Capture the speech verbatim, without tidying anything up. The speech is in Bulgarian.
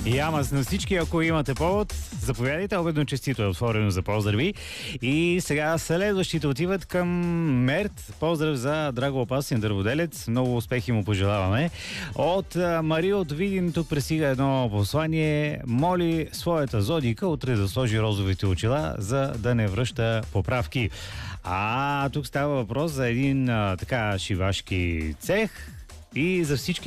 И ама на всички, ако имате повод, заповядайте, обедно честито е отворено за поздрави. И сега следващите отиват към Мерт. Поздрав за Драго Опасен дърводелец. Много успехи му пожелаваме. От Мария от Видин тук пресига едно послание. Моли своята зодика утре да сложи розовите очила, за да не връща поправки. А тук става въпрос за един а, така шивашки цех и за всички